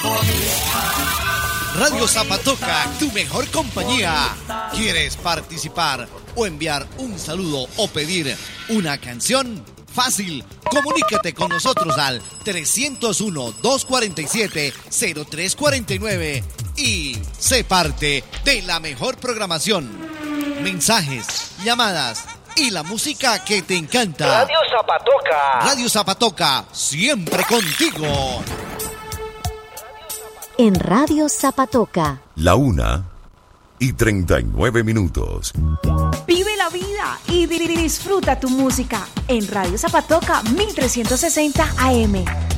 Radio Zapatoca, tu mejor compañía. ¿Quieres participar o enviar un saludo o pedir una canción? Fácil, comunícate con nosotros al 301-247-0349 y sé parte de la mejor programación. Mensajes, llamadas y la música que te encanta. Radio Zapatoca. Radio Zapatoca, siempre contigo. En Radio Zapatoca. La 1:39. Vive la vida y disfruta tu música en Radio Zapatoca 1360 AM.